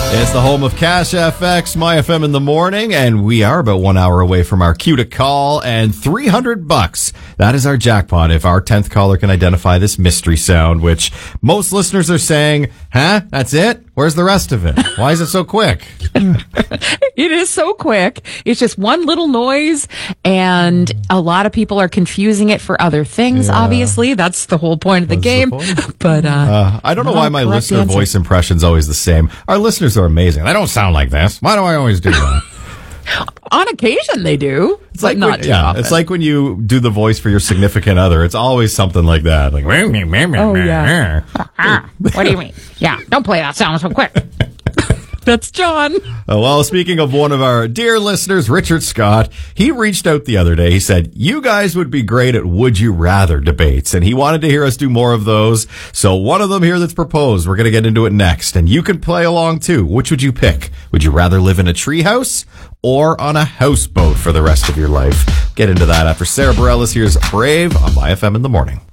It's the home of Cash FX, My FM in the morning, and we are about 1 hour away from our cue to call and $300. That is our jackpot if our 10th caller can identify this mystery sound, which most listeners are saying, huh? That's it? Where's the rest of it? Why is it so quick? It is so quick. It's just one little noise, and a lot of people are confusing it for other things, obviously. That's the whole point of the game. But I don't know why my listener answer. voice impression's always the same. Our listeners are amazing. They don't sound like this. Why do I always do that? On occasion, they do. It's but like not too often. It's like when you do the voice for your significant other. It's always something like that. Like, oh, yeah. What do you mean? Yeah, don't play that sound so quick. That's John. Well, speaking of one of our dear listeners, Richard Scott, he reached out the other day. He said, you guys would be great at Would You Rather debates, and he wanted to hear us do more of those. So one of them here that's proposed, we're going to get into it next, and you can play along too. Which would you pick? Would you rather live in a treehouse or on a houseboat for the rest of your life? Get into that after Sarah Bareilles. Here's Brave on My FM in the morning.